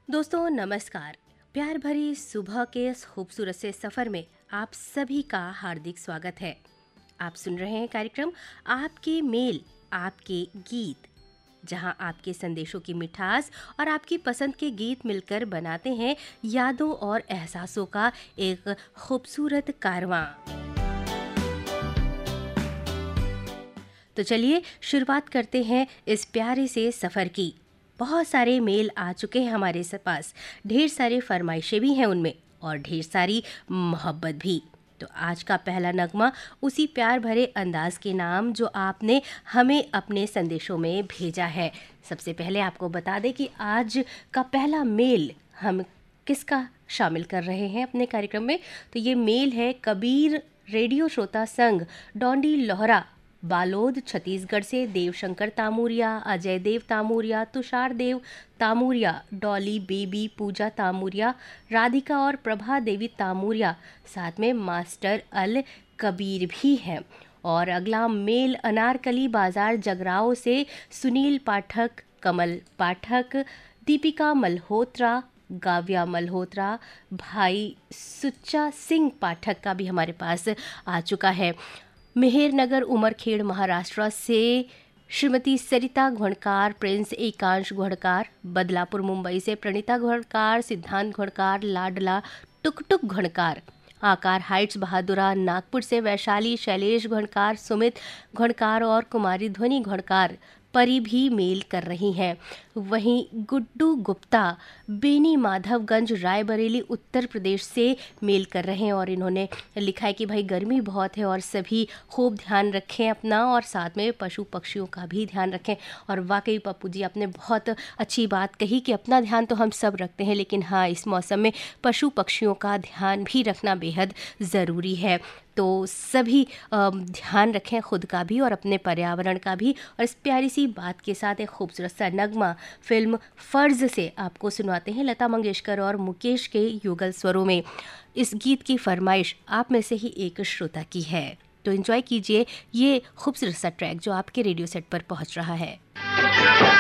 दोस्तों नमस्कार। प्यार भरी सुबह के इस खूबसूरत से सफ़र में आप सभी का हार्दिक स्वागत है। आप सुन रहे हैं कार्यक्रम आपके मेल आपके गीत, जहां आपके संदेशों की मिठास और आपकी पसंद के गीत मिलकर बनाते हैं यादों और एहसासों का एक खूबसूरत कारवां। तो चलिए शुरुआत करते हैं इस प्यारे से सफ़र की। बहुत सारे मेल आ चुके हैं हमारे पास, ढेर सारे फरमाइशें भी हैं उनमें और ढेर सारी मोहब्बत भी। तो आज का पहला नगमा उसी प्यार भरे अंदाज के नाम जो आपने हमें अपने संदेशों में भेजा है। सबसे पहले आपको बता दें कि आज का पहला मेल हम किसका शामिल कर रहे हैं अपने कार्यक्रम में। तो ये मेल है कबीर रेडियो श्रोता संघ डोंडी लोहरा बालोद छत्तीसगढ़ से देवशंकर तामूरिया, अजय देव तामूरिया, तुषार देव तामूरिया, डॉली बेबी, पूजा तामूरिया, राधिका और प्रभा देवी तामूरिया, साथ में मास्टर अल कबीर भी हैं। और अगला मेल अनारकली बाजार जगराओं से सुनील पाठक, कमल पाठक, दीपिका मल्होत्रा, गाव्या मल्होत्रा, भाई सुच्चा सिंह पाठक का भी हमारे पास आ चुका है। मेहरनगर उमरखेड़ महाराष्ट्र से श्रीमती सरिता घोड़कार, प्रिंस एकांश घोड़कार, बदलापुर मुंबई से प्रणीता घोड़कार, सिद्धांत घोड़कार, लाडला टुकटुक घोड़कार, आकार हाइट्स बहादुरा, नागपुर से वैशाली शैलेश घोड़कार, सुमित घोड़कार और कुमारी ध्वनि घोड़कार परी भी मेल कर रही हैं। वहीं गुड्डू गुप्ता बेनी माधवगंज रायबरेली उत्तर प्रदेश से मेल कर रहे हैं और इन्होंने लिखा है कि भाई गर्मी बहुत है और सभी खूब ध्यान रखें अपना और साथ में पशु पक्षियों का भी ध्यान रखें। और वाकई पप्पू जी आपने बहुत अच्छी बात कही कि अपना ध्यान तो हम सब रखते हैं, लेकिन हाँ इस मौसम में पशु पक्षियों का ध्यान भी रखना बेहद ज़रूरी है। तो सभी ध्यान रखें खुद का भी और अपने पर्यावरण का भी। और इस प्यारी सी बात के साथ एक खूबसूरत सा नगमा फिल्म फर्ज से आपको सुनाते हैं लता मंगेशकर और मुकेश के युगल स्वरों में। इस गीत की फरमाइश आप में से ही एक श्रोता की है, तो एंजॉय कीजिए ये खूबसूरत सा ट्रैक जो आपके रेडियो सेट पर पहुंच रहा है।